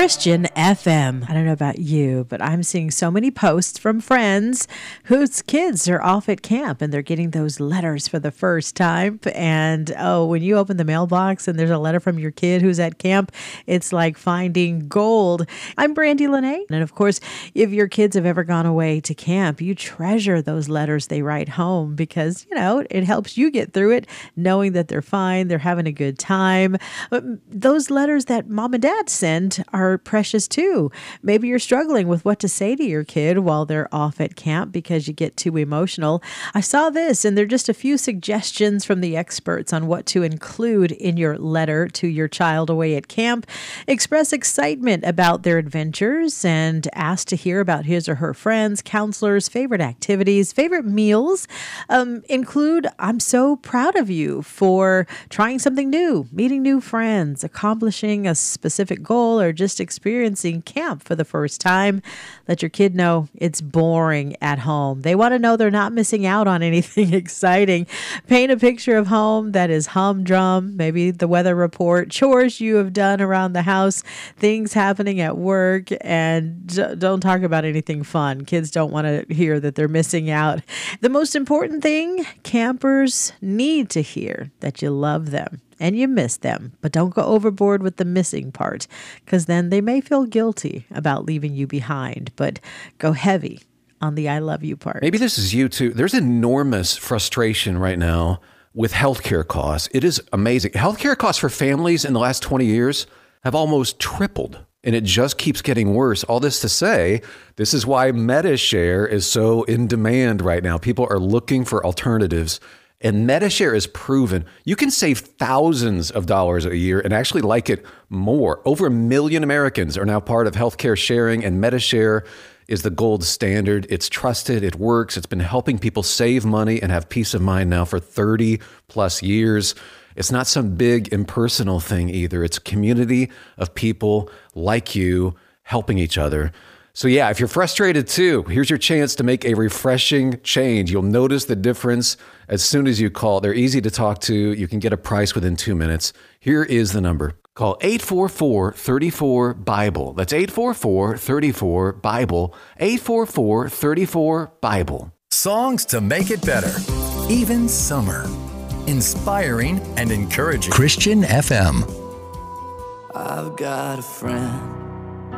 Christian FM. I don't know about you, but I'm seeing so many posts from friends whose kids are off at camp and they're getting those letters for the first time. And when you open the mailbox and there's a letter from your kid who's at camp, it's like finding gold. I'm Brandy Lene. And of course, if your kids have ever gone away to camp, you treasure those letters they write home because, it helps you get through it knowing that they're fine, they're having a good time. Those letters that mom and dad send are precious too. Maybe you're struggling with what to say to your kid while they're off at camp because you get too emotional. I saw this, and there are just a few suggestions from the experts on what to include in your letter to your child away at camp. Express excitement about their adventures and ask to hear about his or her friends, counselors, favorite activities, favorite meals. Include, I'm so proud of you for trying something new, meeting new friends, accomplishing a specific goal, or just experiencing camp for the first time. Let your kid know it's boring at home. They want to know they're not missing out on anything exciting. Paint a picture of home that is humdrum, maybe the weather report, chores you have done around the house, things happening at work, and don't talk about anything fun. Kids don't want to hear that they're missing out. The most important thing, campers need to hear that you love them and you miss them, but don't go overboard with the missing part, because then they may feel guilty about leaving you behind, but go heavy on the I love you part. Maybe this is you too. There's enormous frustration right now with healthcare costs. It is amazing. Healthcare costs for families in the last 20 years have almost tripled, and it just keeps getting worse. All this to say, this is why MediShare is so in demand right now. People are looking for alternatives. And MediShare is proven you can save thousands of dollars a year and actually like it more. Over 1 million Americans are now part of healthcare sharing, and MediShare is the gold standard. It's trusted. It works. It's been helping people save money and have peace of mind now for 30 plus years. It's not some big impersonal thing either. It's a community of people like you helping each other. So yeah, if you're frustrated too, here's your chance to make a refreshing change. You'll notice the difference as soon as you call. They're easy to talk to. You can get a price within 2 minutes. Here is the number. Call 844-34-BIBLE. That's 844-34-BIBLE. 844-34-BIBLE. Songs to make it better, even summer. Inspiring and encouraging. Christian FM. I've got a friend.